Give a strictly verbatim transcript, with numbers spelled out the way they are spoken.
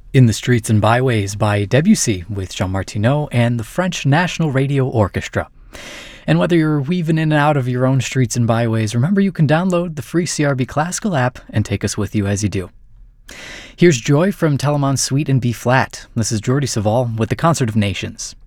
In the Streets and Byways by Debussy with Jean Martineau and the French National Radio Orchestra. And whether you're weaving in and out of your own streets and byways, remember you can download the free C R B Classical app and take us with you as you do. Here's Joy from Telemann's Suite in B-flat. This is Jordi Savall with the Concert of Nations.